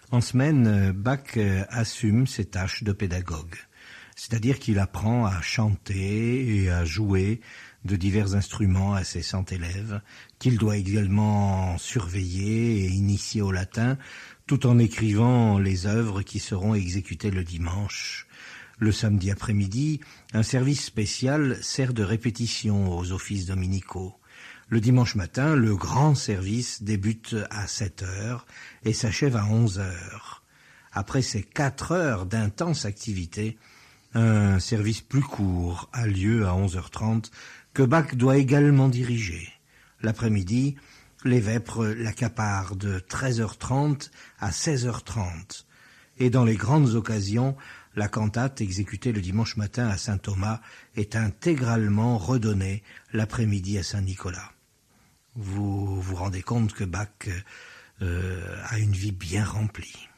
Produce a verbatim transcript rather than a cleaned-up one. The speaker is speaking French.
En semaine, Bach assume ses tâches de pédagogue, c'est-à-dire qu'il apprend à chanter et à jouer de divers instruments à ses cent élèves, qu'il doit également surveiller et initier au latin, tout en écrivant les œuvres qui seront exécutées le dimanche. Le samedi après-midi, un service spécial sert de répétition aux offices dominicaux. Le dimanche matin, le grand service débute à sept heures et s'achève à onze heures. Après ces quatre heures d'intense activité, un service plus court a lieu à onze heures trente que Bach doit également diriger. L'après-midi, les vêpres l'accaparent de treize heures trente à seize heures trente. Et dans les grandes occasions, la cantate exécutée le dimanche matin à Saint-Thomas est intégralement redonnée l'après-midi à Saint-Nicolas. Vous vous rendez compte que Bach euh, a une vie bien remplie.